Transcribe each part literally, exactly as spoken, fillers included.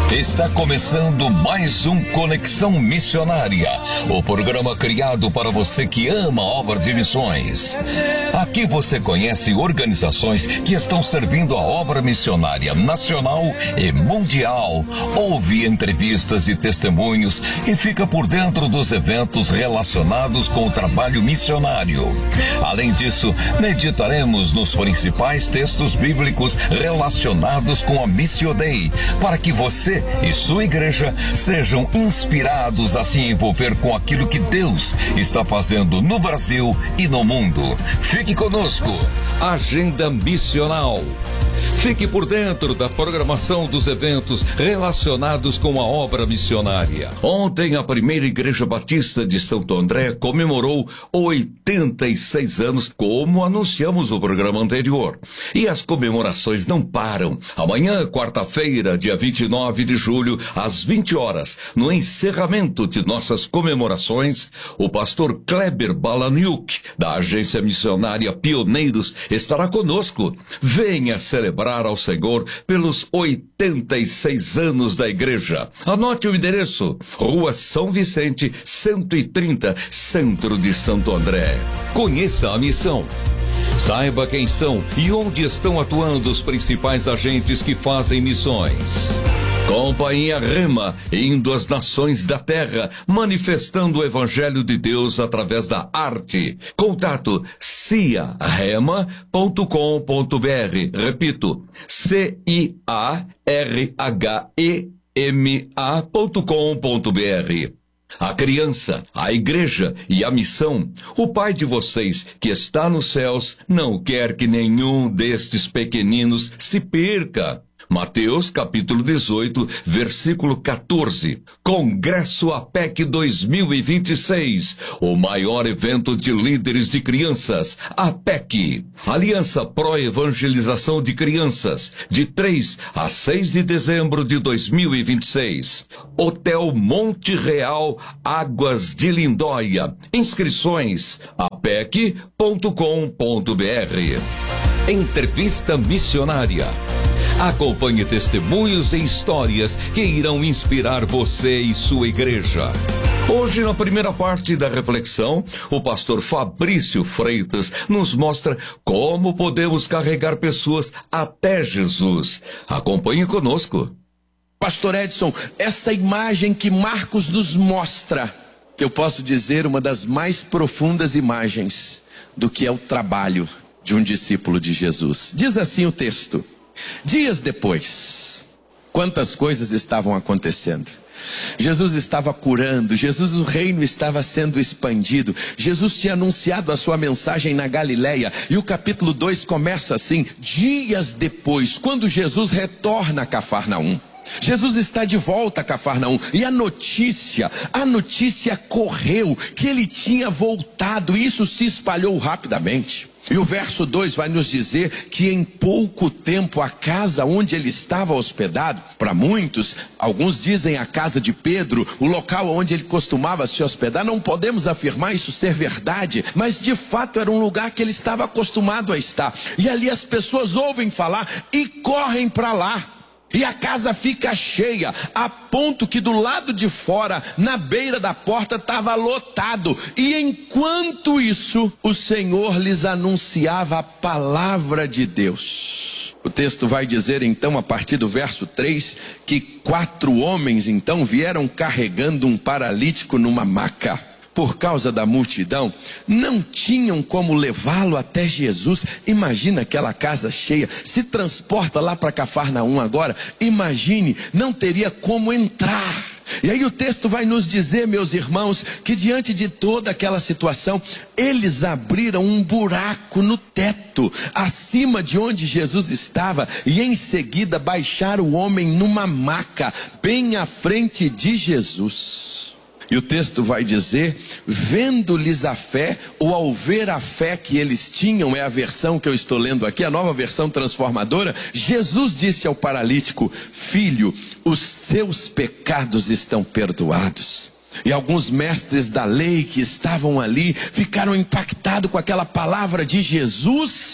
Está começando mais um Conexão Missionária, o programa criado para você que ama a obra de missões. Aqui você conhece organizações que estão servindo a obra missionária nacional e mundial, ouve entrevistas e testemunhos e fica por dentro dos eventos relacionados com o trabalho missionário. Além disso, meditaremos nos principais textos bíblicos relacionados com a Missio Dei, para que você e sua igreja sejam inspirados a se envolver com aquilo que Deus está fazendo no Brasil e no mundo. Fique conosco. Agenda Missional. Fique por dentro da programação dos eventos relacionados com a obra missionária. Ontem, a primeira Igreja Batista de Santo André comemorou oitenta e seis anos, como anunciamos no programa anterior. E as comemorações não param. Amanhã, quarta-feira, dia vinte e nove de julho, às vinte horas, no encerramento de nossas comemorações, o pastor Kleber Balaniuk, da Agência Missionária Pioneiros, estará conosco. Venha celebrar ao Senhor pelos oitenta e seis anos da igreja. Anote o endereço: Rua São Vicente, cento e trinta, Centro de Santo André. Conheça a missão. Saiba quem são e onde estão atuando os principais agentes que fazem missões. Companhia Rema, indo às nações da terra, manifestando o Evangelho de Deus através da arte. Contato cia rema ponto com ponto br. Repito, C I A R H E M A ponto com ponto br. A criança, a igreja e a missão. O Pai de vocês, que está nos céus, não quer que nenhum destes pequeninos se perca. Mateus capítulo dezoito, versículo quatorze. Congresso A P E C dois mil e vinte e seis, o maior evento de líderes de crianças, A P E C, Aliança Pró-Evangelização de Crianças, de três a seis de dezembro de dois mil e vinte e seis. Hotel Monte Real, Águas de Lindóia. Inscrições a p e c ponto com ponto br. Entrevista missionária. Acompanhe testemunhos e histórias que irão inspirar você e sua igreja. Hoje, na primeira parte da reflexão, o pastor Fabrício Freitas nos mostra como podemos carregar pessoas até Jesus. Acompanhe conosco. Pastor Edson, essa imagem que Marcos nos mostra, que eu posso dizer uma das mais profundas imagens do que é o trabalho de um discípulo de Jesus. Diz assim o texto: dias depois, quantas coisas estavam acontecendo. Jesus estava curando, Jesus, o reino estava sendo expandido. Jesus tinha anunciado a sua mensagem na Galileia. E o capítulo dois começa assim: dias depois, quando Jesus retorna a Cafarnaum. Jesus está de volta a Cafarnaum. E a notícia, a notícia correu que ele tinha voltado. E isso se espalhou rapidamente. E o verso dois vai nos dizer que em pouco tempo a casa onde ele estava hospedado, para muitos, alguns dizem a casa de Pedro, o local onde ele costumava se hospedar, não podemos afirmar isso ser verdade, mas de fato era um lugar que ele estava acostumado a estar. E ali as pessoas ouvem falar e correm para lá. E a casa fica cheia, a ponto que do lado de fora, na beira da porta, estava lotado. E enquanto isso, o Senhor lhes anunciava a palavra de Deus. O texto vai dizer então, a partir do verso três, que quatro homens então vieram carregando um paralítico numa maca. Por causa da multidão, não tinham como levá-lo até Jesus. Imagina aquela casa cheia. Se transporta lá para Cafarnaum agora. Imagine, não teria como entrar. E aí o texto vai nos dizer, meus irmãos, que diante de toda aquela situação, eles abriram um buraco no teto, acima de onde Jesus estava, e em seguida baixaram o homem numa maca, bem à frente de Jesus. E o texto vai dizer, vendo-lhes a fé, ou ao ver a fé que eles tinham, é a versão que eu estou lendo aqui, a nova versão transformadora, Jesus disse ao paralítico: filho, os seus pecados estão perdoados. E alguns mestres da lei que estavam ali, ficaram impactados com aquela palavra de Jesus,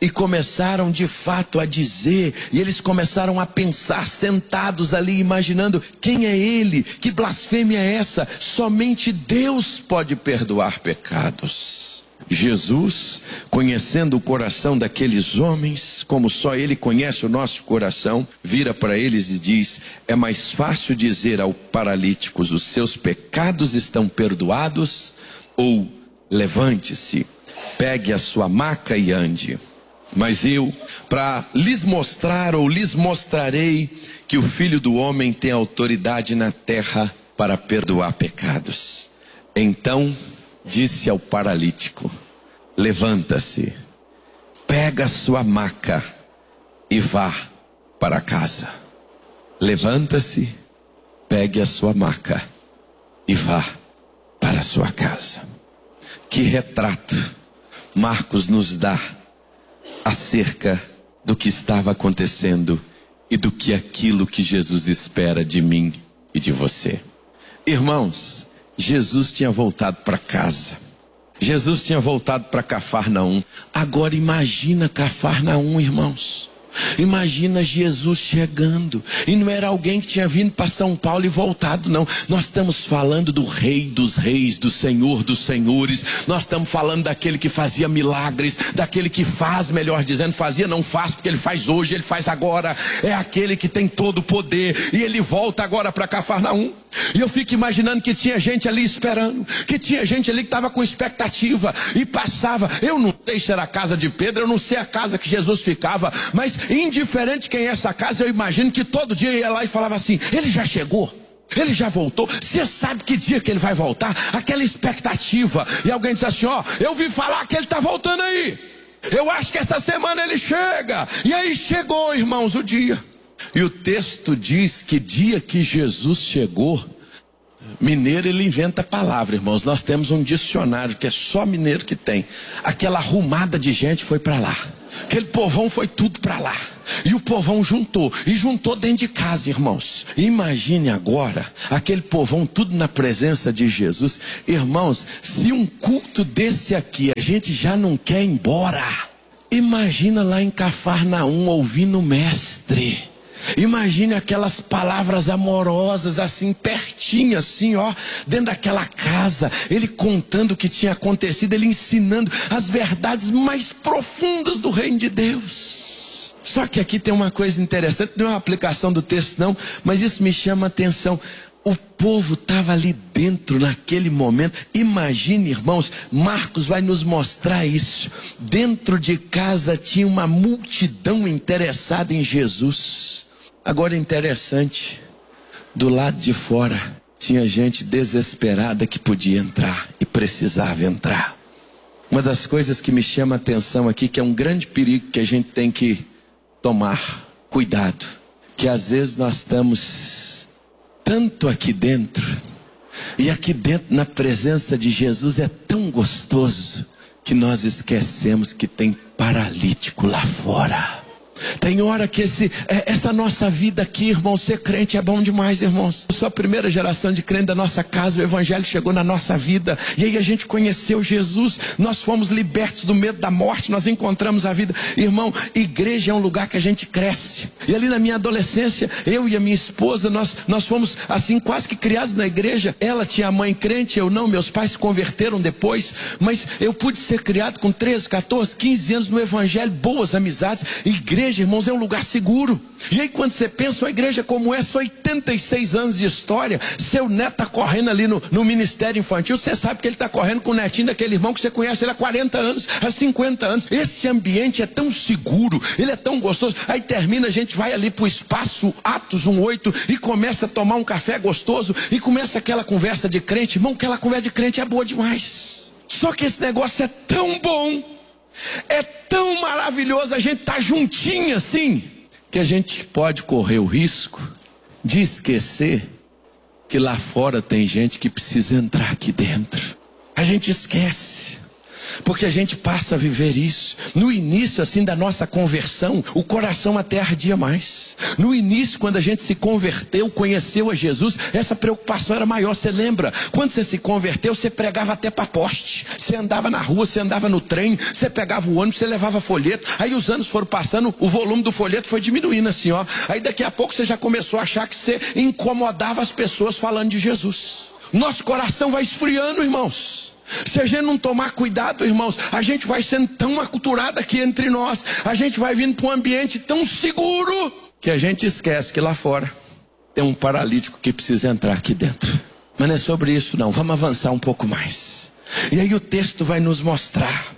e começaram de fato a dizer, e eles começaram a pensar sentados ali, imaginando: quem é ele? Que blasfêmia é essa? Somente Deus pode perdoar pecados. Jesus, conhecendo o coração daqueles homens, como só Ele conhece o nosso coração, vira para eles e diz: é mais fácil dizer ao paralítico: os seus pecados estão perdoados, ou levante-se, pegue a sua maca e ande. Mas eu, para lhes mostrar, ou lhes mostrarei, que o Filho do Homem tem autoridade na terra para perdoar pecados. Então disse ao paralítico: levanta-se, pega a sua maca e vá para casa. Levanta-se, pegue a sua maca e vá para a sua casa. Que retrato Marcos nos dá acerca do que estava acontecendo e do que aquilo que Jesus espera de mim e de você. Irmãos, Jesus tinha voltado para casa. Jesus tinha voltado para Cafarnaum. Agora imagina Cafarnaum, irmãos. Imagina Jesus chegando. E não era alguém que tinha vindo para São Paulo e voltado, não. Nós estamos falando do Rei dos Reis, do Senhor dos Senhores. Nós estamos falando daquele que fazia milagres, daquele que faz, melhor dizendo, fazia, não faz, porque ele faz hoje, ele faz agora. É aquele que tem todo o poder. E ele volta agora para Cafarnaum. E eu fico imaginando que tinha gente ali esperando, que tinha gente ali que estava com expectativa e passava. Eu não sei se era a casa de Pedro, eu não sei a casa que Jesus ficava, mas indiferente quem é essa casa, eu imagino que todo dia ia lá e falava assim: ele já chegou? Ele já voltou? Você sabe que dia que ele vai voltar? Aquela expectativa. E alguém diz assim: ó, eu vi falar que ele está voltando aí, eu acho que essa semana ele chega. E aí chegou, irmãos, o dia. E o texto diz que dia que Jesus chegou, mineiro ele inventa palavra, irmãos. Nós temos um dicionário que é só mineiro que tem. Aquela arrumada de gente foi para lá. Aquele povão foi tudo para lá. E o povão juntou. E juntou dentro de casa, irmãos. Imagine agora, aquele povão tudo na presença de Jesus. Irmãos, se um culto desse aqui a gente já não quer ir embora, imagina lá em Cafarnaum ouvindo o mestre. Imagine aquelas palavras amorosas assim, pertinho assim, ó, dentro daquela casa, ele contando o que tinha acontecido, ele ensinando as verdades mais profundas do reino de Deus. Só que aqui tem uma coisa interessante, não é uma aplicação do texto não, mas isso me chama a atenção. O povo estava ali dentro naquele momento. Imagine, irmãos, Marcos vai nos mostrar isso. Dentro de casa tinha uma multidão interessada em Jesus. Agora é interessante, do lado de fora tinha gente desesperada que podia entrar e precisava entrar. Uma das coisas que me chama a atenção aqui, que é um grande perigo que a gente tem que tomar cuidado, que às vezes nós estamos tanto aqui dentro, e aqui dentro na presença de Jesus é tão gostoso, que nós esquecemos que tem paralítico lá fora. Tem hora que esse, essa nossa vida aqui, irmão, ser crente é bom demais, irmãos. Eu sou a primeira geração de crente da nossa casa, o evangelho chegou na nossa vida, e aí a gente conheceu Jesus, nós fomos libertos do medo da morte, nós encontramos a vida. Irmão, igreja é um lugar que a gente cresce. E ali na minha adolescência, eu e a minha esposa, nós, nós fomos assim quase que criados na igreja. Ela tinha a mãe crente, eu não, meus pais se converteram depois, mas eu pude ser criado com treze, quatorze, quinze anos no evangelho, boas amizades. Igreja, irmãos, é um lugar seguro. E aí quando você pensa uma igreja como essa, oitenta e seis anos de história, seu neto está correndo ali no, no ministério infantil, você sabe que ele está correndo com o netinho daquele irmão que você conhece ele há quarenta anos, há cinquenta anos. Esse ambiente é tão seguro, ele é tão gostoso. Aí termina, a gente vai ali para o espaço Atos um oito e começa a tomar um café gostoso e começa aquela conversa de crente. Irmão, aquela conversa de crente é boa demais. Só que esse negócio é tão bom, é tão maravilhoso, a gente tá juntinho assim, que a gente pode correr o risco de esquecer que lá fora tem gente que precisa entrar aqui dentro. A gente esquece. Porque a gente passa a viver isso. No início assim da nossa conversão, o coração até ardia mais. No início, quando a gente se converteu, conheceu a Jesus, essa preocupação era maior. Você lembra? Quando você se converteu, você pregava até para poste. Você andava na rua, você andava no trem, você pegava o ônibus, você levava folheto. Aí os anos foram passando, o volume do folheto foi diminuindo assim, ó. Aí daqui a pouco você já começou a achar que você incomodava as pessoas falando de Jesus. Nosso coração vai esfriando, irmãos. Se a gente não tomar cuidado, irmãos, a gente vai sendo tão aculturado aqui entre nós, a gente vai vindo para um ambiente tão seguro, que a gente esquece que lá fora tem um paralítico que precisa entrar aqui dentro. Mas não é sobre isso não, vamos avançar um pouco mais. E aí o texto vai nos mostrar.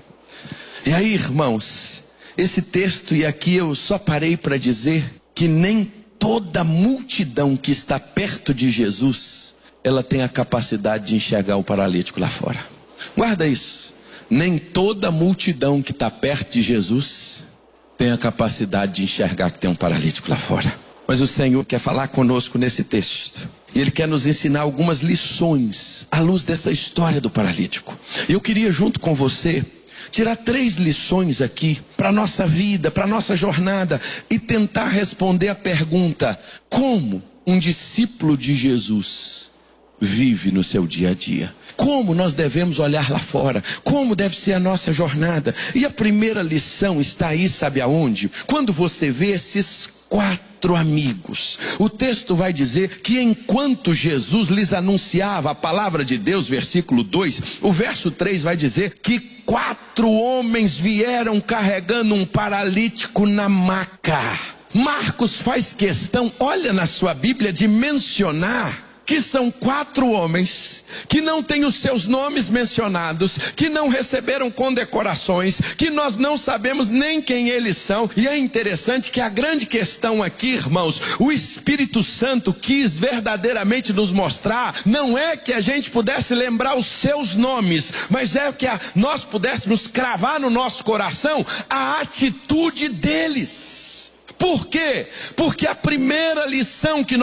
E aí, irmãos, esse texto, e aqui eu só parei para dizer que nem toda multidão que está perto de Jesus, ela tem a capacidade de enxergar o paralítico lá fora. Guarda isso. Nem toda multidão que está perto de Jesus tem a capacidade de enxergar que tem um paralítico lá fora. Mas o Senhor quer falar conosco nesse texto. E Ele quer nos ensinar algumas lições à luz dessa história do paralítico. Eu queria junto com você tirar três lições aqui para a nossa vida, para a nossa jornada, e tentar responder a pergunta: como um discípulo de Jesus vive no seu dia a dia? Como nós devemos olhar lá fora? Como deve ser a nossa jornada? E a primeira lição está aí, sabe aonde? Quando você vê esses quatro amigos, o texto vai dizer que enquanto Jesus lhes anunciava a palavra de Deus, versículo dois, o verso três vai dizer que quatro homens vieram carregando um paralítico na maca. Marcos faz questão, olha na sua Bíblia, de mencionar que são quatro homens que não têm os seus nomes mencionados, que não receberam condecorações, que nós não sabemos nem quem eles são. E é interessante que a grande questão aqui, irmãos, o Espírito Santo quis verdadeiramente nos mostrar, não é que a gente pudesse lembrar os seus nomes, mas é que a, nós pudéssemos cravar no nosso coração a atitude deles. Por quê? Porque a primeira lição que nós